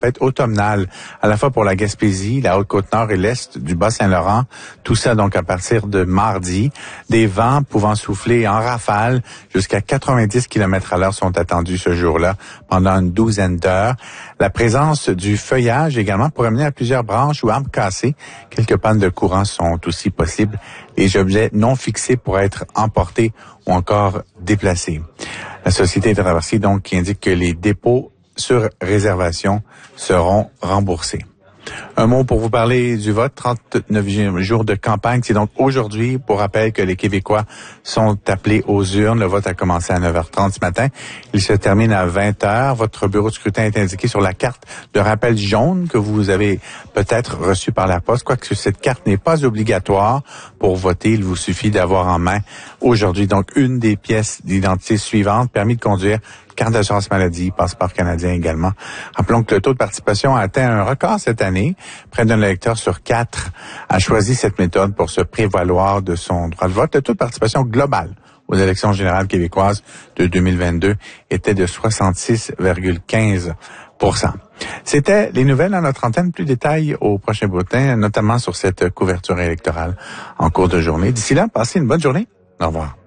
tempête automnale, à la fois pour la Gaspésie, la Haute-Côte-Nord et l'Est du Bas-Saint-Laurent. Tout ça donc à partir de mardi. Des vents pouvant souffler en rafale jusqu'à 90 km/h sont attendus ce jour-là pendant une douzaine d'heures. La présence du feuillage également pourrait mener à plusieurs branches ou arbres cassés. Quelques pannes de courant sont aussi possibles. Les objets non fixés pourraient être emportés ou encore déplacés. La Société de traversier donc qui indique que les dépôts sur réservation seront remboursés. Un mot pour vous parler du vote, 39e jour de campagne. C'est donc aujourd'hui, pour rappel, que les Québécois sont appelés aux urnes. Le vote a commencé à 9h30 ce matin. Il se termine à 20h. Votre bureau de scrutin est indiqué sur la carte de rappel jaune que vous avez peut-être reçue par la poste. Quoique cette carte n'est pas obligatoire pour voter, il vous suffit d'avoir en main aujourd'hui donc une des pièces d'identité suivantes, permis de conduire, carte d'assurance maladie, passeport canadien également. Rappelons que le taux de participation a atteint un record cette année. Près d'un électeur sur 4 a choisi cette méthode pour se prévaloir de son droit de vote. Le taux de participation global aux élections générales québécoises de 2022 était de 66,15%. C'était les nouvelles à notre antenne. Plus de détails au prochain bulletin, notamment sur cette couverture électorale en cours de journée. D'ici là, passez une bonne journée. Au revoir.